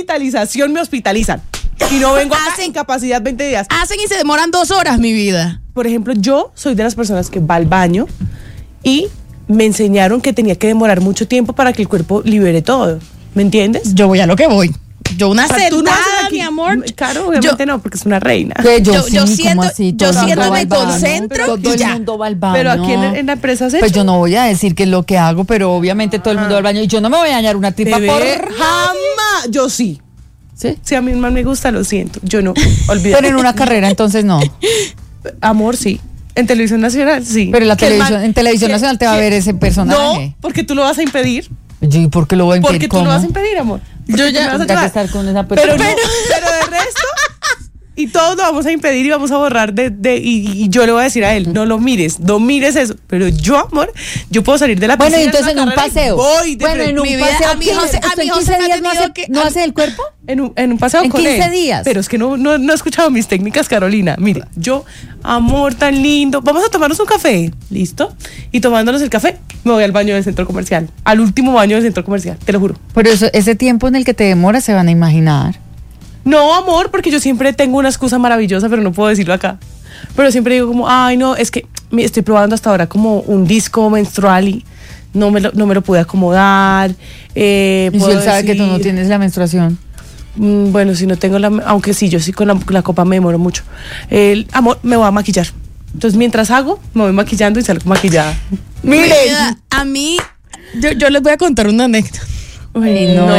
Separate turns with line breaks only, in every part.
hospitalización me hospitalizan. Y no vengo acá en incapacidad 20 días.
Hacen y se demoran 2 horas, mi vida.
Por ejemplo, yo soy de las personas que va al baño y me enseñaron que tenía que demorar mucho tiempo para que el cuerpo libere todo. ¿Me entiendes?
Yo voy a lo que voy. Yo una
Tú no
sentada,
haces aquí,
mi amor.
Claro, obviamente no, porque es una reina.
Yo siento, me concentro
todo
y
el
ya.
mundo va al baño.
Pero aquí en la empresa se
Pues yo no voy a decir qué es lo que hago, pero obviamente todo el mundo va al baño y yo no me voy a dañar una tripa por
jamás. Yo sí.
¿Sí?
Si a mí más me gusta, lo siento. Yo no. Olvídate.
Pero en una carrera entonces no.
Amor, sí. En Televisión Nacional, sí.
Pero en Televisión Nacional te va a ver ese personaje.
No, porque tú lo vas a impedir.
¿Y por qué lo voy a impedir?
Porque tú lo vas a impedir, amor.
Yo ya
vas a
tendrá que estar con esa persona.
pero de resto, y todos lo vamos a impedir y vamos a borrar y yo le voy a decir a él, no lo mires, no mires eso. Pero yo, amor, yo puedo salir de la piscina.
Bueno, entonces en un paseo.
En
un paseo.
a mi José me ha tenido que...
¿No hace el cuerpo?
En un paseo
en
con
15
él.
días.
Pero es que no he escuchado mis técnicas, Carolina. Mire, yo, amor, tan lindo. Vamos a tomarnos un café. ¿Listo? Y tomándonos el café, me voy al baño del centro comercial. Al último baño del centro comercial, te lo juro.
Pero ese tiempo en el que te demoras se van a imaginar.
No, amor, porque yo siempre tengo una excusa maravillosa, pero no puedo decirlo acá. Pero siempre digo como, ay, no, es que estoy probando hasta ahora como un disco menstrual y no me lo pude acomodar.
Y si él sabe que tú no tienes la menstruación.
Bueno, si no tengo aunque sí, yo sí con la copa me demoro mucho. Amor, me voy a maquillar. Entonces, mientras hago, me voy maquillando y salgo maquillada.
Miren, a mí, yo les voy a contar una anécdota.
Uy, no,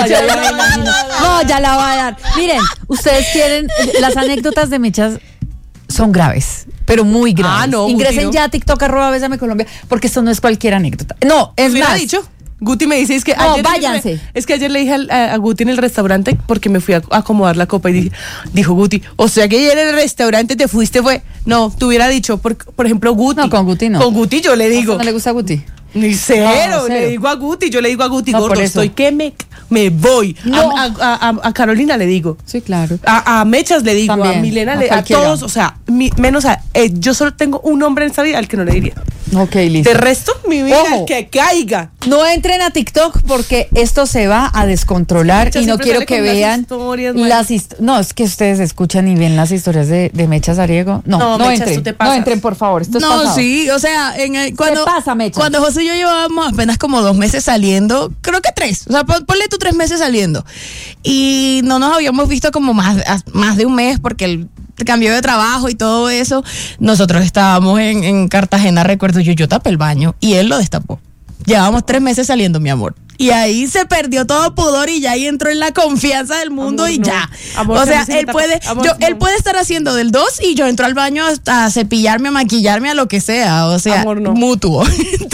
ya la voy a dar. Miren, ustedes quieren, las anécdotas de Mechas son graves, pero muy graves.
No,
Ingresen ya a TikTok @Bésame_Colombia, porque esto no es cualquier anécdota. No, es más.
Dicho. Guti me dice, es que
váyanse.
Es que ayer le dije a Guti en el restaurante, porque me fui a acomodar la copa y dijo Guti, o sea que ayer en el restaurante te fuiste, No, te hubiera dicho, por ejemplo, Guti.
No, con Guti no.
Con Guti yo le digo.
¿No le gusta a Guti?
Ni cero, le digo a Guti, yo le digo a Guti,
no,
gordo, estoy que me voy.
No.
A Carolina le digo.
Sí, claro.
A Mechas le digo,
también,
a Milena,
a
todos, o sea, menos yo solo tengo un hombre en esta vida al que no le diría.
Ok, listo.
De resto, mi vida,
Ojo,
que caiga.
No entren a TikTok porque esto se va a descontrolar y no quiero que vean las historias. No, es que ustedes escuchan y ven las historias de Mechas Ariego. No
Mechas,
entren.
tú te pasas.
No entren, por favor. Esto es pasado.
Sí, o sea, cuando
pasa, Mechas?
Cuando José y yo llevábamos apenas como 2 meses saliendo, creo que 3. O sea, ponle tú 3 meses saliendo. Y no nos habíamos visto como más de un mes porque él cambió de trabajo y todo eso. Nosotros estábamos en Cartagena, recuerdo yo tapé el baño y él lo destapó. Llevábamos 3 meses saliendo, mi amor. Y ahí se perdió todo pudor y ya ahí entró en la confianza del mundo, amor, y no. Ya. Amor, o sea, él puede estar haciendo del 2 y yo entro al baño a cepillarme, a maquillarme, a lo que sea. O sea, amor, no. Mutuo.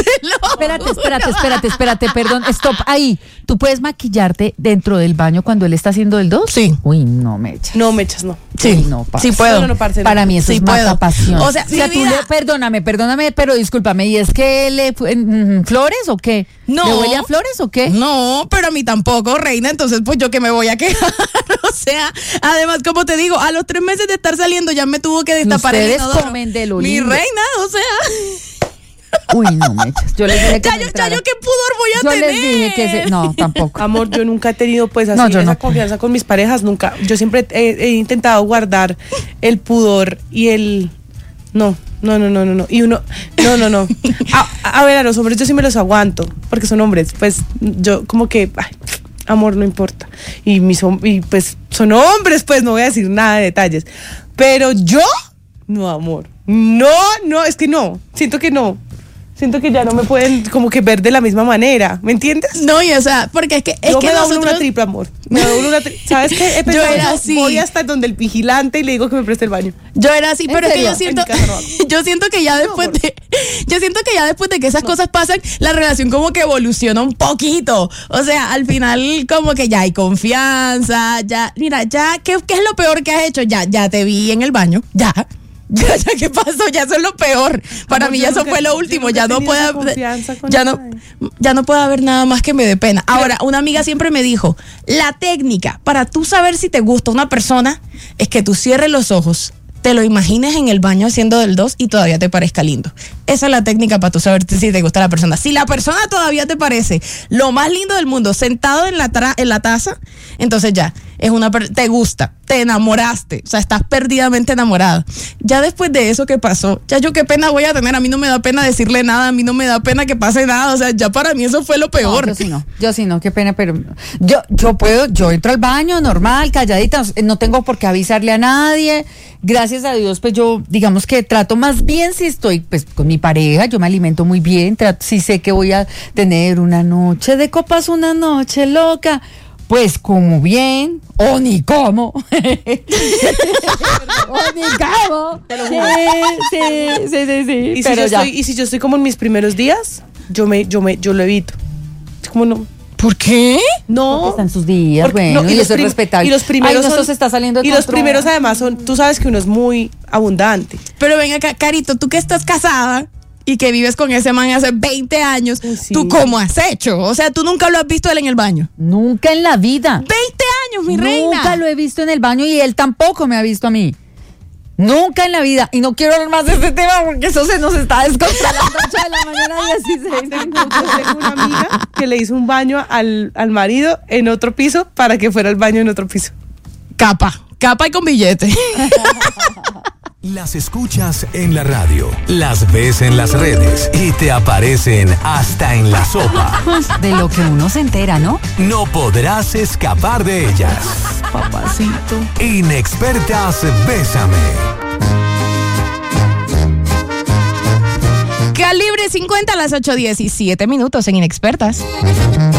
Espérate, perdón, stop, ahí. ¿Tú puedes maquillarte dentro del baño cuando él está haciendo el 2?
Sí.
Uy, no, Mechas.
No, Mechas, no.
Sí, uy, no,
sí puedo.
Para mí eso es mata pasión.
O sea,
tú perdóname, pero discúlpame, ¿y es que le flores o qué?
No.
¿Le huele a flores o qué?
No, pero a mí tampoco, reina, entonces pues yo que me voy a quejar. O sea, además, como te digo, a los 3 meses de estar saliendo ya me tuvo que destapar el inodoro.
Ustedes comen de lo lindo.
Mi reina, o sea...
Uy, no, Mechas. Yo les dije que
ya yo qué pudor voy a tener.
Yo les dije que no, tampoco.
Amor, yo nunca he tenido pues así esa confianza con mis parejas, nunca. Yo siempre he intentado guardar el pudor y el no. Y uno no. A ver, a los hombres yo sí me los aguanto, porque son hombres, pues yo como que amor, no importa. Y pues son hombres, pues no voy a decir nada de detalles. Pero yo no, amor. No, es que no. Siento que ya no me pueden como que ver de la misma manera, ¿me entiendes?
No, y o sea, porque es que
me doblo una tripa, amor. Me doblo una tripa. ¿Sabes qué?
Yo era así.
Voy hasta donde el vigilante y le digo que me preste el baño.
Yo era así, pero es que yo siento que ya después de que esas cosas pasan, la relación como que evoluciona un poquito. O sea, al final como que ya hay confianza, ya, mira, ya, ¿qué es lo peor que has hecho? Ya te vi en el baño, ya, ¿qué pasó? Ya eso es lo peor. Para mí ya eso fue lo último. Ya no puede haber nada más que me dé pena. Ahora, una amiga siempre me dijo, la técnica para tú saber si te gusta una persona es que tú cierres los ojos, te lo imagines en el baño haciendo del 2 y todavía te parezca lindo. Esa es la técnica para tú saber si te gusta la persona. Si la persona todavía te parece lo más lindo del mundo, sentado en la taza, entonces ya, te gusta, te enamoraste, o sea, estás perdidamente enamorada. Ya después de eso que pasó, ya yo qué pena voy a tener, a mí no me da pena decirle nada, a mí no me da pena que pase nada, o sea, ya para mí eso fue lo peor.
No, yo sí no, qué pena, pero yo entro al baño normal, calladita, no tengo por qué avisarle a nadie. Gracias a Dios, pues yo, digamos que trato más bien si estoy pues con mi pareja, yo me alimento muy bien, si sé que voy a tener una noche de copas, una noche loca, pues como bien, o ni como. O ni como. Sí.
Y si yo estoy como en mis primeros días, yo lo evito. Es como no.
¿Por qué?
No.
Porque están sus días, bueno, y eso es respetable.
Y los primeros
esto se está saliendo de
y
control.
los primeros además son, tú sabes que uno es muy abundante.
Pero ven acá, Carito, tú que estás casada y que vives con ese man hace 20 años,
sí.
¿Tú cómo has hecho? O sea, ¿tú nunca lo has visto él en el baño?
Nunca en la vida.
20 años, mi reina.
Nunca lo he visto en el baño y él tampoco me ha visto a mí. Nunca en la vida. Y no quiero hablar más de este tema porque eso se nos está descontrolando. 8 de la mañana, 16 minutos.
Tengo una amiga que le hizo un baño al marido en otro piso para que fuera el baño en otro piso.
Capa y con billete.
Las escuchas en la radio, las ves en las redes y te aparecen hasta en la sopa.
De lo que uno se entera, ¿no?
No podrás escapar de ellas.
Papacito.
Inexpertas Bésame.
Calibre 50 a las 8:17 en Inexpertas.